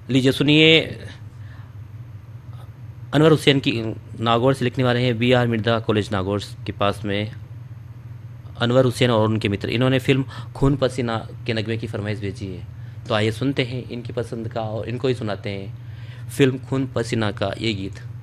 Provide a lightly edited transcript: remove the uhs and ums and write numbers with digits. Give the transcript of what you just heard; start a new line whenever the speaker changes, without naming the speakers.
लीजिए सुनिए, अनवर हुसैन की नागौर से लिखने वाले हैं, B are Mirza college Nagaur के पास में। अनवर हुसैन और उनके मित्र, इन्होंने फिल्म खून पसीना के नगमे की फरमाइश भेजी है। तो आइए सुनते हैं इनकी पसंद का और इनको ही सुनाते हैं फिल्म खून पसीना का ये गीत।